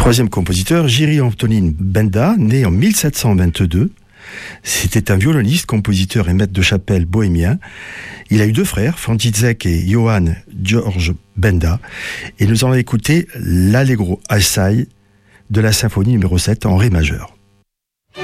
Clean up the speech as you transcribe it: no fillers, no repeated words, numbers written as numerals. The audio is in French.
Troisième compositeur, Jiří Antonín Benda, né en 1722. C'était un violoniste, compositeur et maître de chapelle bohémien. Il a eu deux frères, František et Johann Georg Benda. Et nous allons écouter l'Allegro assai de la symphonie numéro 7 en ré majeur.